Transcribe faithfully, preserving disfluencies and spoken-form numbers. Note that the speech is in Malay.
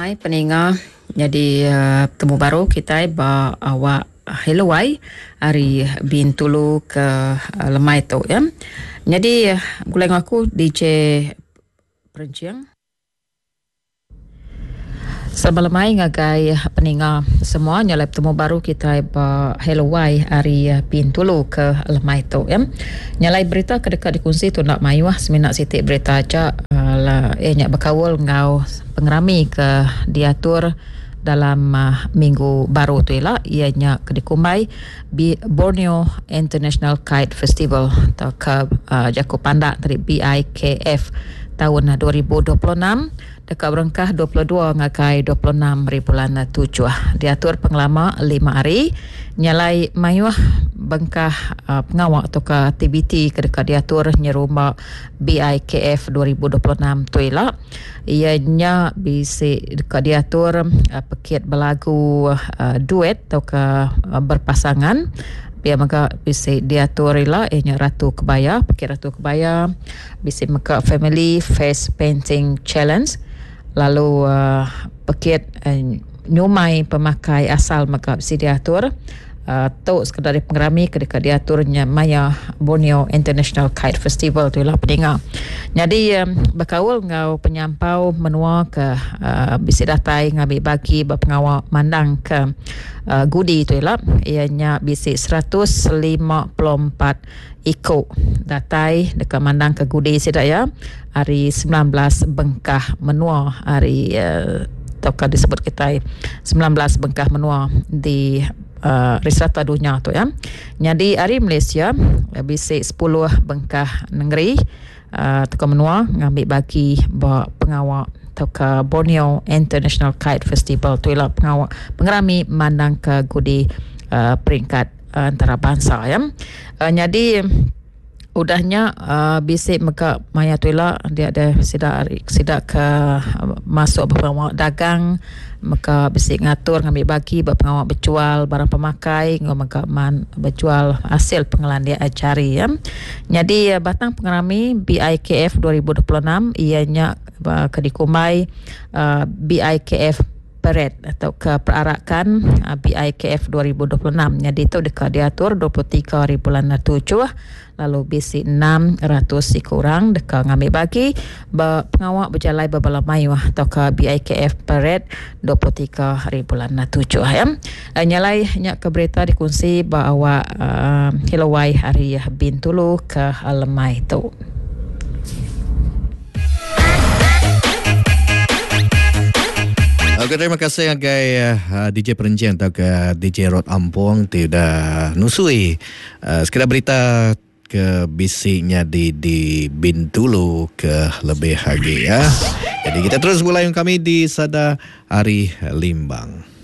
Lemai peninga jadi uh, temu baru kita ba awak Helawai hari Bintulu ke uh, Lemai tu ya. Jadi uh, guleng aku D J Perenciang. Selamat lemai ngagai peninga semua nyalai temu baru kita ba Helawai hari Bintulu ke Lemai tu ya. Nyalai berita kedekat dikunci tu nak mayuah seminak sitik berita aja uh, lah eh nyak berkawal ngau pengerami ke diatur dalam uh, minggu baru tu ialah ianya kedikumai Borneo International Kite Festival atau ke uh, Jaku Pandak dari B I K F tahun dua ribu dua puluh enam dekat berengkah dua puluh dua ngakai dua puluh enam hari bulan tujuh. Diatur pengelama lima hari nyalai mayuah bengkah uh, pengawak atau ke aktiviti kedekat diatur nyeruma B I K F dua ribu dua puluh enam tu ialah ianya bisi dekat diatur uh, pekit berlagu uh, duet atau ke uh, berpasangan biar maka bisi diatur ialah ianya Ratu Kebaya, pekit Ratu Kebaya bisi maka family face painting challenge. Lalu uh, pekit uh, nyumai pemakai asal maka bisi diatur Uh, tu sekadar pengerami kedekat diaturnya Maya Borneo International Kite Festival tu lah pendengar. Jadi um, berkawal ngau penyampau menua ke uh, bisi datai ngambil bagi berpengawal mandang ke uh, gudi tu lah ianya bisi seratus lima puluh empat iko datai dekat mandang ke gudi sidak ya hari sembilan belas bengkah menua hari uh, ataukah disebut kita sembilan belas bengkah menua di Uh, Risata dunia tu ya. Jadi hari Malaysia bisi sepuluh bengkah negeri uh, tukar menua ngambil bagi bawa pengawak atau ke Borneo International Kite Festival tu ialah pengawak pengerami mandang ke gudi uh, peringkat uh, antarabangsa ya. Uh, jadi udahnya uh, bisi maka maya tu ialah dia ada sidak sidak ke uh, masuk pengawak dagang maka bisi ngatur ngambil bagi berpengawak berjual barang pemakai ngau maka man berjual hasil pengelan dia acari ya. Jadi uh, batang pengerami B I K F dua ribu dua puluh enam ianya uh, kedikumai uh, B I K F Parade atau ke perarakan uh, B I K F dua ribu dua puluh enam. Jadi itu dekat diatur dua puluh tiga hari bulan tujuh lalu bisi enam ratus kurang dekat ngambil bagi ber, pengawak berjalai berbalam mayuah atau ke B I K F Parade dua puluh tiga hari bulan tujuh ya. Uh, nyalai nyak ke berita dikunci bahawa uh, Helawai hari Bintulu ke Lemai tu. Okay, terima kasih agai uh, D J Perenciang atau ke D J Rod Ampong tidak nusui uh, sekedar berita ke bisiknya di di Bintulu ke lebih lagi ya. Jadi kita terus mulai kami di Sada Hari Limbang.